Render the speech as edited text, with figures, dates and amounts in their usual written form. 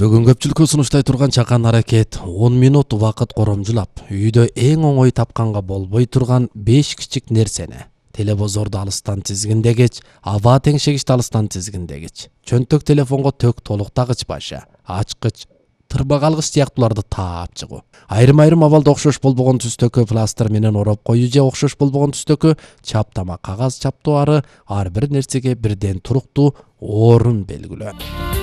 Бүгүн көпчүлүккө сунуштай турган чакан аракет 10 минут убакыт коромжулап, үйдө эң оңой тапканга болбой турган 5 кичик нерсени телебозорду алыстан тизгиндегич, аба теңшегичти алыстан тизгиндегич, чөнтөк телефонго төк толуктагыч башы, ачкыч, тырбак алгыч сыяктууларды таап чыгуу. Айрым абалда окшош болбогон түстөгү пластыр менен ороп коюу же окшош болбогон түстөгү чаптама кагаз чаптоо ар бир нерсеге бирден туруктуу орун белгилөө.